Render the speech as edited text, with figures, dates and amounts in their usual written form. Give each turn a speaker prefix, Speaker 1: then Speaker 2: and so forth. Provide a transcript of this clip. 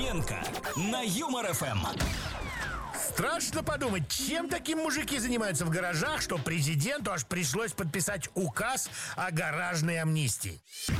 Speaker 1: Фоменко на Юмор ФМ.
Speaker 2: Страшно подумать, чем таким мужики занимаются в гаражах, что президенту аж пришлось подписать указ о гаражной амнистии.